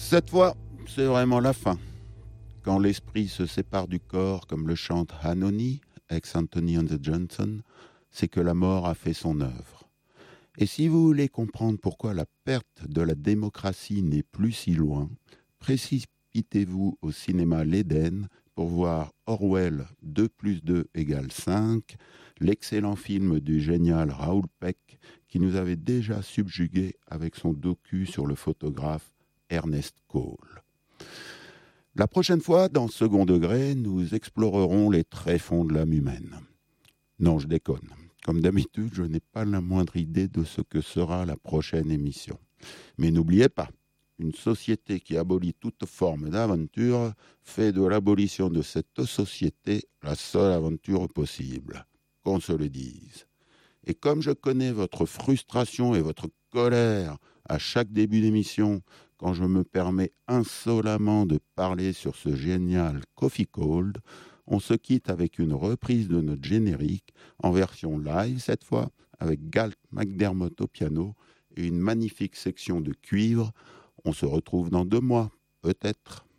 Cette fois, c'est vraiment la fin. Quand l'esprit se sépare du corps, comme le chante Hanoni, ex-Anthony and the Johnson, c'est que la mort a fait son œuvre. Et si vous voulez comprendre pourquoi la perte de la démocratie n'est plus si loin, précipitez-vous au cinéma L'Éden pour voir Orwell 2 + 2 = 5, l'excellent film du génial Raoul Peck qui nous avait déjà subjugués avec son docu sur le photographe Ernest Cole. La prochaine fois, dans Second Degré, nous explorerons les tréfonds de l'âme humaine. Non, je déconne. Comme d'habitude, je n'ai pas la moindre idée de ce que sera la prochaine émission. Mais n'oubliez pas, une société qui abolit toute forme d'aventure fait de l'abolition de cette société la seule aventure possible. Qu'on se le dise. Et comme je connais votre frustration et votre colère à chaque début d'émission, quand je me permets insolemment de parler sur ce génial Coffee Cold, on se quitte avec une reprise de notre générique, en version live cette fois, avec Galt McDermott au piano et une magnifique section de cuivre. On se retrouve dans 2 mois, peut-être.